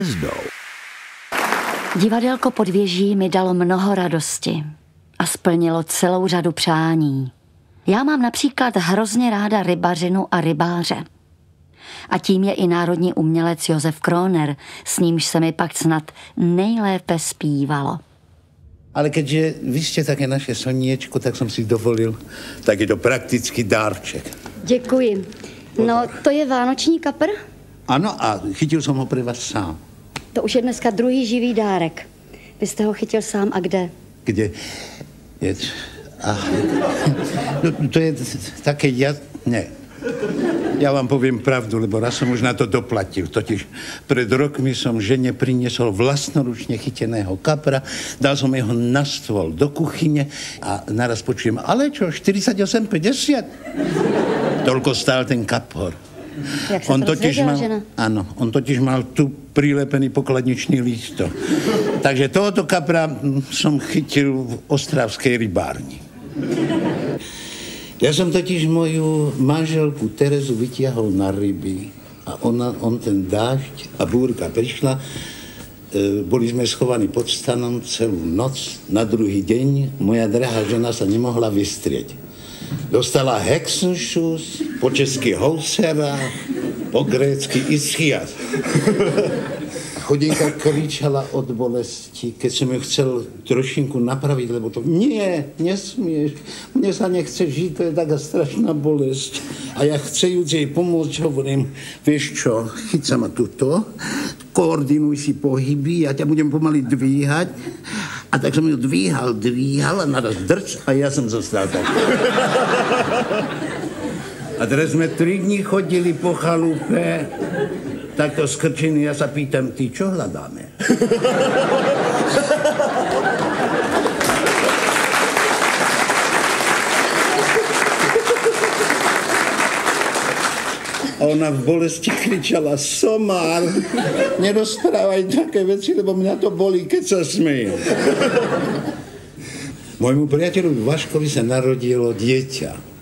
Divadelko pod věží mi dalo mnoho radosti a splnilo celou řadu přání. Já mám například hrozně ráda rybařinu a rybáře. A tím je i národní umělec Josef Kroner, s nímž se mi pak snad nejlépe zpívalo. Ale keďže vy ste také naše slniečko, tak som si dovolil takýto praktický dárček. Děkuji. No, to je vánoční kapr? Ano, a chytil som ho pre vás sám. To už je dneska druhý živý dárek. Vy jste ho chytil sám a kde? Kde? No, to je také ne. Ja vám poviem pravdu, lebo raz som už na to doplatil. Totiž pred rokmi som žene priniesol vlastnoručne chyteného kapra, dal som jeho na stôl do kuchyne a naraz počujem, ale čo, 48,50? Toľko stál ten kapor. Jak sa to dozvedela žena? Áno, on totiž mal tu prilepený pokladničný lístok. Takže tohoto kapra som chytil v ostravskej rybárni. Ja som totiž moju manželku Terezu vytiahol na ryby a on ten dážď a búrka prišla. Boli sme schovaní pod stanom celú noc. Na druhý deň moja drahá žena sa nemohla vystrieť. Dostala Hexenschuss, po česky Housera, po grécky Ischias. Chodinka kričala od bolesti, keď som ju chcel trošinku napraviť, lebo to nie, nesmieš, mne sa nechce žiť, to je taká strašná bolesť. A ja chcejúc jej pomôcť, hovorím, vieš čo, chyť sa ma tuto, koordinuj si pohyby, ja ťa budem pomaly dvíhať. A tak som ju dvíhal a naraz drč a ja som zostal tak. A teraz sme 3 dní chodili po chalupe, takto skrčený, ja sa pýtam, ty čo hľadáme? A ona v bolesti kričala, somár, nerozprávaj také veci, lebo mňa to bolí, keď sa smejem. Môjmu priateľovi Vaškovi sa narodilo dieťa.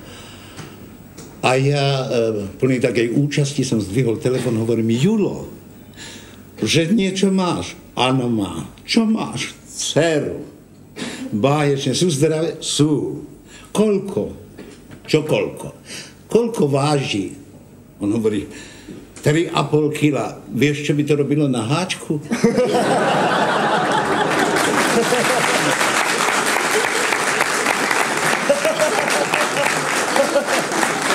A ja plný takej účasti som zdvihol telefon, hovorím, Julo, že niečo máš? Áno, má. Čo máš? Dceru. Báječne. Sú zdravé? Sú. Koľko? Čo koľko? Koľko váži? On hovorí, 3,5 kila. Vieš, čo by to robilo na háčku?